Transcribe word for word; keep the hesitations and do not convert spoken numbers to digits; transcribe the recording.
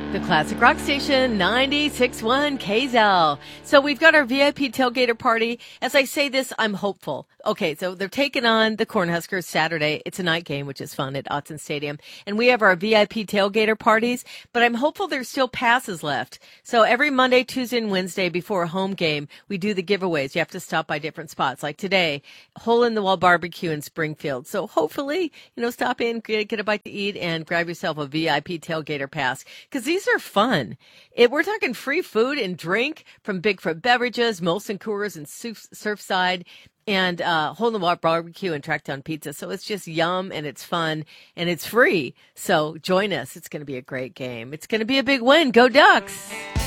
The Classic Rock Station, ninety-six point one K Z L. So we've got our V I P tailgater party. As I say this, I'm hopeful. Okay, so they're taking on the Cornhuskers Saturday. It's a night game, which is fun at Autzen Stadium. And we have our V I P tailgater parties, but I'm hopeful there's still passes left. So every Monday, Tuesday, and Wednesday before a home game, we do the giveaways. You have to stop by different spots. Like today, Hole in the Wall Barbecue in Springfield. So hopefully, you know, stop in, get, get a bite to eat, and grab yourself a V I P tailgater pass. Because these are fun. It, we're talking free food and drink from Bigfoot Beverages, Molson Coors, and Surf, Surfside, and uh, Hole in the Wall Barbecue and Trackdown Pizza. So it's just yum, and it's fun, and it's free. So join us. It's going to be a great game. It's going to be a big win. Go Ducks!